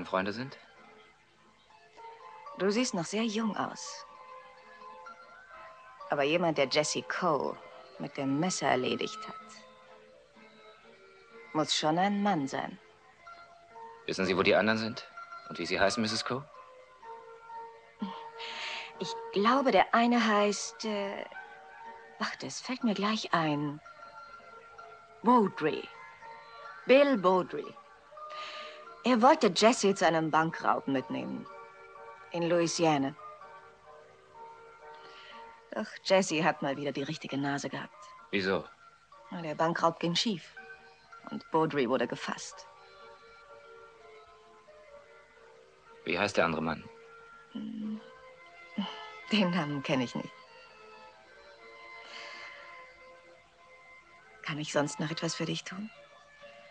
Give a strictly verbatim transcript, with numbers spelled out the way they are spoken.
Freunde sind? Du siehst noch sehr jung aus. Aber jemand, der Jesse Coe mit dem Messer erledigt hat, muss schon ein Mann sein. Wissen Sie, wo die anderen sind? Und wie sie heißen, Misses Coe? Ich glaube, der eine heißt... Äh, ach, das fällt mir gleich ein. Beaudry. Bill Beaudry. Er wollte Jesse zu einem Bankraub mitnehmen. In Louisiana. Doch Jesse hat mal wieder die richtige Nase gehabt. Wieso? Der Bankraub ging schief. Und Beaudry wurde gefasst. Wie heißt der andere Mann? Den Namen kenne ich nicht. Kann ich sonst noch etwas für dich tun?